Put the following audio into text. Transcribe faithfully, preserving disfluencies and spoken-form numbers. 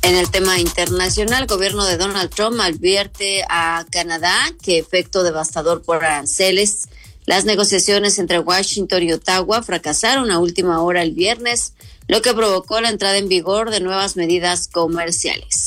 En el tema internacional, el gobierno de Donald Trump advierte a Canadá que efecto devastador por aranceles. Las negociaciones entre Washington y Ottawa fracasaron a última hora el viernes, lo que provocó la entrada en vigor de nuevas medidas comerciales.